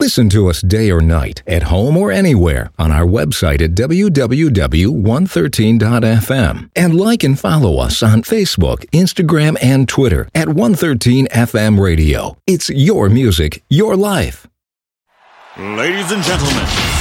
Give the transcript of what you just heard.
Listen to us day or night, at home or anywhere, on our website at www.113.fm. And like and follow us on Facebook, Instagram, and Twitter at 113FM Radio. It's your music, your life. Ladies and gentlemen,